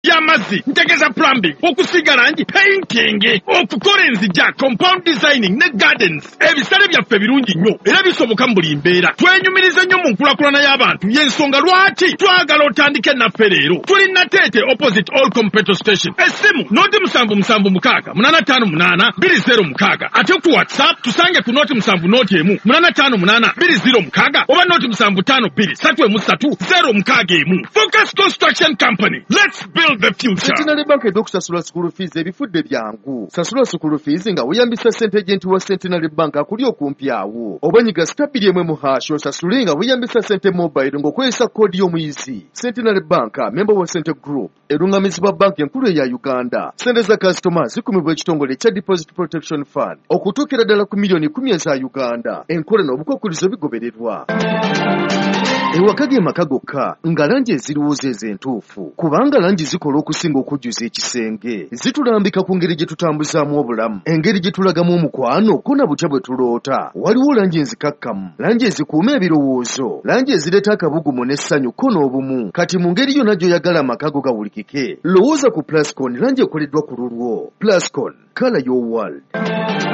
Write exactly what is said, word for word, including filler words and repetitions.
y'amazzi ntegeza plumbing okusiga langi painting okukora enzija compound designing ne gardens ebisale byaffe birungi nnyo era bisoboka mu buli mbeera twenyumiriza nnyo mu nkulakulana y'abantu y'ensonga lwaki twagala otandike naffe leero tuli Nateete opposite Olcom petrol station essimu noti musanvu musanvu mukaaga munana ttaano munaana bbiri zero mukaaga ate ku whatsapp tusange ku noti musanvu noti emu munana ttaano munaana bbiri zero mukaaga oba noti musanvu ttaano bbiri ssatu emu ssatu zero mukaaga emu Focus Construction Company. Let's build the future. Centenary Bank edokusasula school fees ebifudde byangu. Sasula school fees nga weyambisa ssente agent wa Centenary Bank akuli okumpi awo. Obanyiga stabili emwe mu hash osasule nga weyambisa ssente mobile ng'okozesa kkoodi y'omuyizi. Centenary Bank member wa Centre Group erungamizibwa bank enkulu eya Uganda. Ssente za customers zikumibwa ekitongole kya Deposit Protection Fund okutuukira ddala ku miliyoni kumi eza Uganda. Enkola n'obukwakkulizo bigobererwa. Ewakage maka gokka nga langi eziriwuza ez'entuufu kubanga langi zikola okusinga okujjuza ekisenge zitulambika ku ngeri gye tutambuzaamu obulamu engeri gye tulagamu omukwano ko na butya bwe tuloota waliwo langi enzikakkamu langi ezikuuma ebirowoozo langi ezireeta akabugumu n'essanyu ko n'obumu kati mu ngeri yonna gy'oyagala amaka go gawulikike lowooza ku Plascon langi ekoleddwa ku lulwo Plascon color your world.